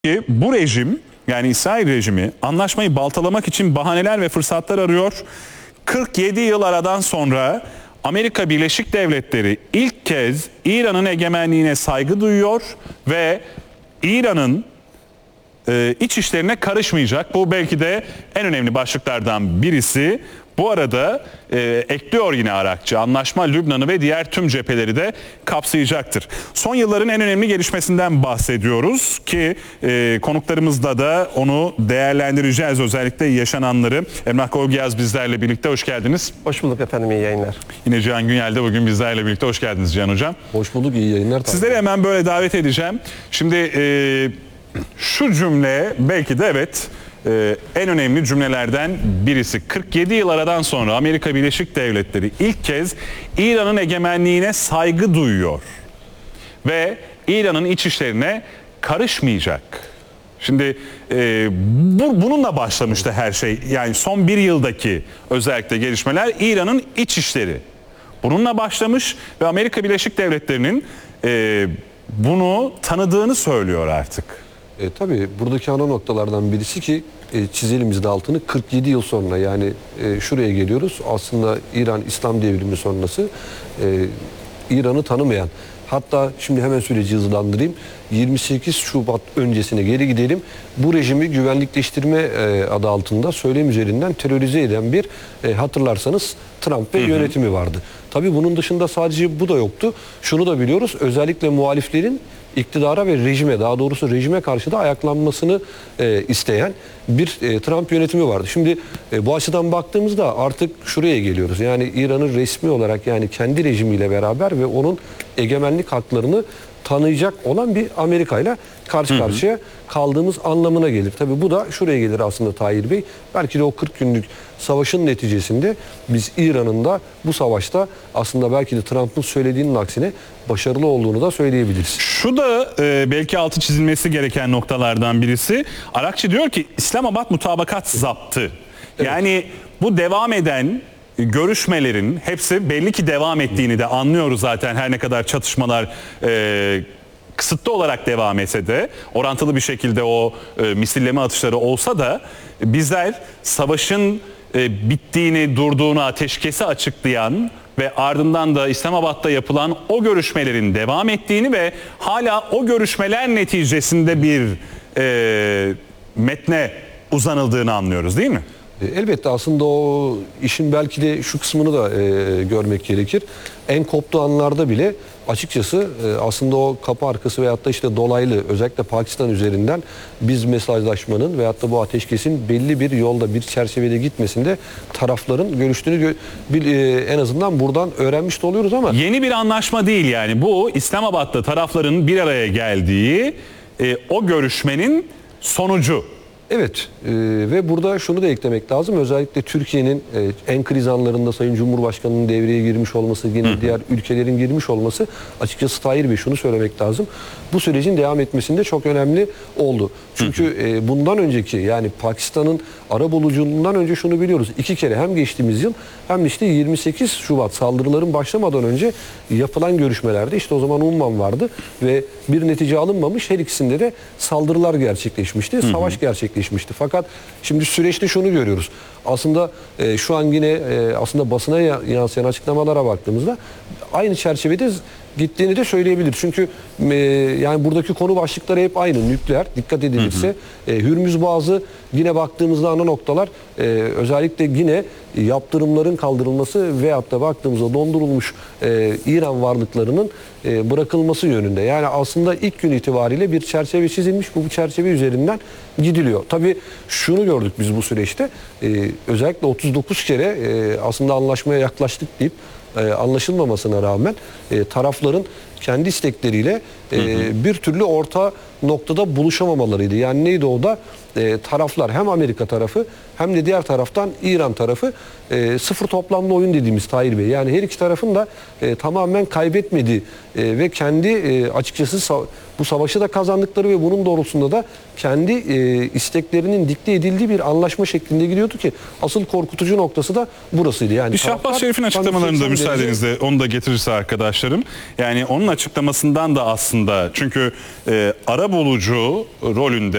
ki bu rejim, yani İsrail rejimi anlaşmayı baltalamak için bahaneler ve fırsatlar arıyor. 47 yıl aradan sonra Amerika Birleşik Devletleri ilk kez İran'ın egemenliğine saygı duyuyor ve İran'ın iç işlerine karışmayacak. Bu belki de en önemli başlıklardan birisi. Bu arada ekliyor yine Arakçı, anlaşma Lübnan'ı ve diğer tüm cepheleri de kapsayacaktır. Son yılların en önemli gelişmesinden bahsediyoruz ki konuklarımızla da onu değerlendireceğiz, özellikle yaşananları. Emrah Koygyaz bizlerle birlikte, hoş geldiniz. Hoş bulduk efendim, iyi yayınlar. Yine Cihan Günyel de bugün bizlerle birlikte, hoş geldiniz Cihan Hocam. Hoş bulduk, iyi yayınlar. Sizleri hemen böyle davet edeceğim. Şimdi şu cümle belki de evet en önemli cümlelerden birisi. 47 yıl aradan sonra Amerika Birleşik Devletleri ilk kez İran'ın egemenliğine saygı duyuyor ve İran'ın iç işlerine karışmayacak. Şimdi bununla başlamıştı her şey. Yani son bir yıldaki özellikle gelişmeler İran'ın iç işleri. Bununla başlamış ve Amerika Birleşik Devletleri'nin bunu tanıdığını söylüyor artık. Tabii buradaki ana noktalardan birisi ki çizelim biz de altını, 47 yıl sonra, yani şuraya geliyoruz. Aslında İran İslam devrimi sonrası İran'ı tanımayan, hatta şimdi hemen süreci hızlandırayım. 28 Şubat öncesine geri gidelim. Bu rejimi güvenlikleştirme adı altında söylem üzerinden terörize eden bir hatırlarsanız Trump ve yönetimi vardı. Tabii bunun dışında sadece bu da yoktu. Şunu da biliyoruz, özellikle muhaliflerin iktidara ve rejime, daha doğrusu rejime karşı da ayaklanmasını isteyen bir Trump yönetimi vardı. Şimdi bu açıdan baktığımızda artık şuraya geliyoruz. Yani İran'ın resmi olarak, yani kendi rejimiyle beraber ve onun egemenlik haklarını tanıyacak olan bir Amerika ile karşı karşıya kaldığımız anlamına gelir. Tabii bu da şuraya gelir aslında Tahir Bey. Belki de o 40 günlük savaşın neticesinde biz İran'ın da bu savaşta aslında belki de Trump'ın söylediğinin aksine başarılı olduğunu da söyleyebiliriz. Şu da belki altı çizilmesi gereken noktalardan birisi. Arakçı diyor ki İslamabad mutabakat zaptı. Evet. Yani bu devam eden görüşmelerin hepsi belli ki devam ettiğini de anlıyoruz zaten, her ne kadar çatışmalar kısıtlı olarak devam etse de, orantılı bir şekilde o misilleme atışları olsa da bizler savaşın bittiğini, durduğunu, ateşkesi açıklayan ve ardından da İslamabad'da yapılan o görüşmelerin devam ettiğini ve hala o görüşmeler neticesinde bir metne uzanıldığını anlıyoruz, değil mi? Elbette aslında o işin belki de şu kısmını da görmek gerekir. En koptuğu anlarda bile açıkçası aslında o kapı arkası veyahut da işte dolaylı, özellikle Pakistan üzerinden biz mesajlaşmanın veyahut da bu ateşkesin belli bir yolda, bir çerçevede gitmesinde tarafların görüştüğünü en azından buradan öğrenmiş de oluyoruz ama... Yeni bir anlaşma değil yani, bu İslamabad'da tarafların bir araya geldiği o görüşmenin sonucu. Evet ve burada şunu da eklemek lazım. Özellikle Türkiye'nin en kriz anlarında Sayın Cumhurbaşkanı'nın devreye girmiş olması, yine diğer ülkelerin girmiş olması, açıkçası Tahir Bey şunu söylemek lazım. Bu sürecin devam etmesinde çok önemli oldu. Çünkü bundan önceki, yani Pakistan'ın arabuluculuğundan önce şunu biliyoruz. 2 kere hem geçtiğimiz yıl hem de işte 28 Şubat saldırıların başlamadan önce yapılan görüşmelerde işte o zaman Umman vardı ve bir netice alınmamış. Her ikisinde de saldırılar gerçekleşmişti. Savaş gerçekleşmişti. Fakat şimdi süreçte şunu görüyoruz. Aslında şu an yine aslında basına yansıyan açıklamalara baktığımızda aynı çerçevede gittiğini de söyleyebilir. Çünkü yani buradaki konu başlıkları hep aynı. Nükleer, dikkat edilirse. Hürmüz Boğazı, yine baktığımızda ana noktalar özellikle yine yaptırımların kaldırılması veyahut da baktığımızda dondurulmuş İran varlıklarının bırakılması yönünde. Yani aslında ilk gün itibariyle bir çerçeve çizilmiş. Bu çerçeve üzerinden gidiliyor. Tabii şunu gördük biz bu süreçte. Özellikle 39 kere aslında anlaşmaya yaklaştık deyip anlaşılmamasına rağmen tarafların kendi istekleriyle bir türlü orta noktada buluşamamalarıydı. Yani neydi o da? Taraflar, hem Amerika tarafı hem de diğer taraftan İran tarafı sıfır toplamlı oyun dediğimiz Tahir Bey. Yani her iki tarafın da tamamen kaybetmediği ve kendi açıkçası bu savaşı da kazandıkları ve bunun doğrultusunda da kendi isteklerinin dikte edildiği bir anlaşma şeklinde gidiyordu ki asıl korkutucu noktası da burasıydı. Yani Şahbaz Şerif'in açıklamalarında müsaadenizle onu da getirirse arkadaşlarım, yani onun açıklamasından da aslında aslında. Çünkü arabulucu rolünde